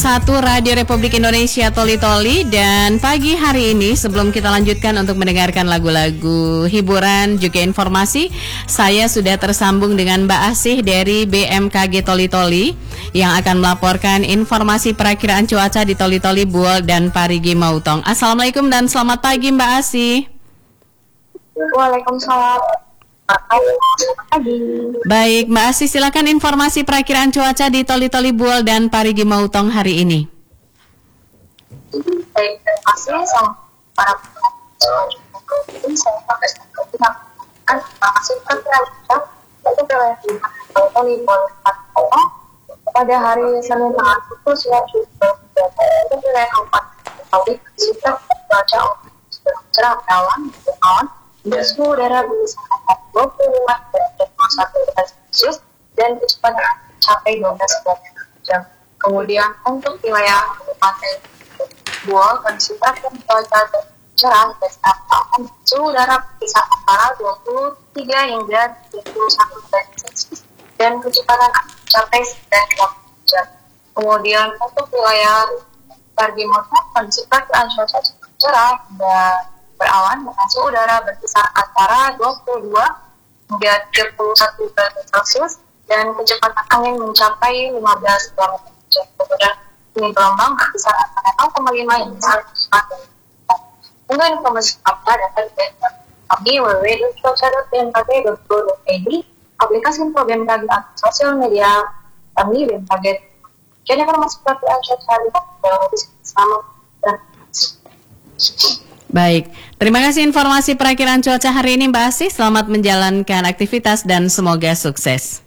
Radio Republik Indonesia Toli Toli. Dan pagi hari ini sebelum kita lanjutkan untuk mendengarkan lagu-lagu hiburan juga informasi, saya sudah tersambung dengan Mbak Asih dari BMKG Toli Toli yang akan melaporkan informasi perakiraan cuaca di Toli Toli, Buol dan Parigi Mautong. Assalamualaikum dan selamat pagi Mbak Asih. Waalaikumsalam. Baik, Mbak Asih, silakan informasi perakiraan cuaca di Toli Toli, Buol dan Parigi Mautong hari ini. Baik, terima kasih sama para penonton. Saya pakai informasi perakiraan cuaca untuk wilayah Toli Buol pada hari Senin tanggal 10 untuk wilayah Kabupaten Toli sudah cuaca cerah berawan suhu udara bisa 25 derajat Celcius dan kecepatan mencapai 12 jam. Kemudian untuk wilayah Kabupaten Buol kondisi cuaca cerah dan stabil, suhu udara bisa antara 23 hingga 31 derajat Celcius dan kecepatan mencapai 9 jam. Kemudian untuk wilayah Parigi Mautong kondisi cuaca cerah dan berawan dengan suhu udara berkisar antara 22 hingga 31 derajat Celcius dan kecepatan angin mencapai 15 km per jam. Kemudian ini gelombang berkisar antara 0,5 hingga 1,5. Untuk informasi apa dapat kami www.cuaca.bmkg.go.id, aplikasi info BMKG atau sosial media kami BMKG. Jadi informasi perakiraan cuaca hari ini selamat dan baik, terima kasih informasi perakiraan cuaca hari ini Mbak Asih. Selamat menjalankan aktivitas dan semoga sukses.